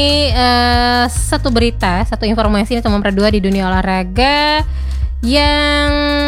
Satu berita, satu informasi nih teman Pradua di dunia olahraga yang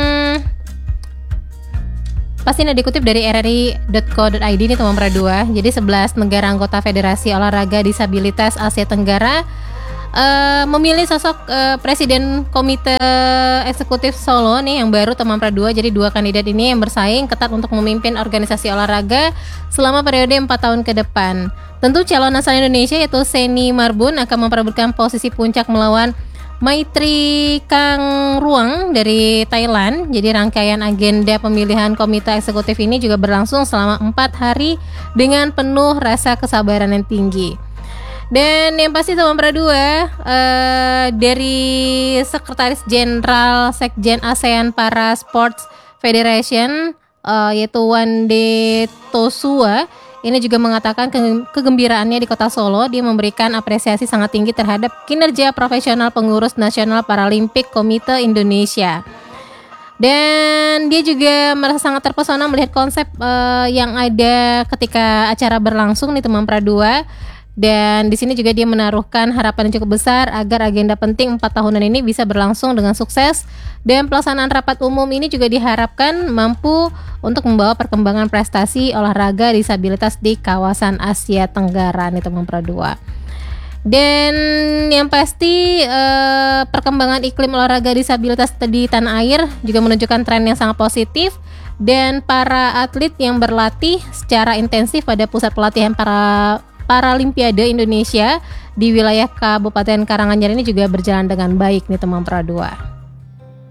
pastinya dikutip dari rri.co.id nih teman Pradua. Jadi 11 negara anggota Federasi Olahraga Disabilitas Asia Tenggara memilih sosok Presiden Komite Eksekutif Solo nih yang baru teman Pradua. Jadi 2 kandidat ini yang bersaing ketat untuk memimpin organisasi olahraga selama periode 4 tahun ke depan. Tentu calon asal Indonesia yaitu Seni Marbun akan memperebutkan posisi puncak melawan Maitri Kang Ruang dari Thailand. Jadi rangkaian agenda pemilihan komite eksekutif ini juga berlangsung selama 4 hari dengan penuh rasa kesabaran yang tinggi. Dan yang pasti teman Pradua, dari Sekretaris Jenderal Sekjen ASEAN Para Sports Federation yaitu Wande Tosua, ini juga mengatakan kegembiraannya di kota Solo. Dia memberikan apresiasi sangat tinggi terhadap kinerja profesional pengurus nasional Paralimpik Komite Indonesia. Dan dia juga merasa sangat terpesona melihat konsep yang ada ketika acara berlangsung nih teman Pradua. Dan di sini juga dia menaruhkan harapan yang cukup besar agar agenda penting 4 tahunan ini bisa berlangsung dengan sukses. Dan pelaksanaan rapat umum ini juga diharapkan mampu untuk membawa perkembangan prestasi olahraga disabilitas di kawasan Asia Tenggara nih teman Pradua. Dan yang pasti perkembangan iklim olahraga disabilitas di tanah air juga menunjukkan tren yang sangat positif. Dan para atlet yang berlatih secara intensif pada pusat pelatihan Paralimpiade Indonesia di wilayah Kabupaten Karanganyar ini juga berjalan dengan baik nih teman Pradua.